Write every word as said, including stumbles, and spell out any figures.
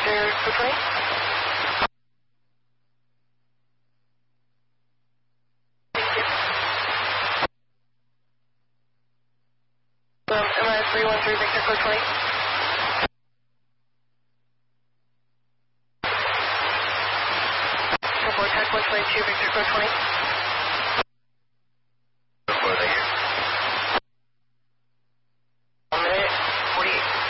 Victor four twenty. Um, M I three one three Victor four twenty. Report Tech one twenty-two Victor four twenty.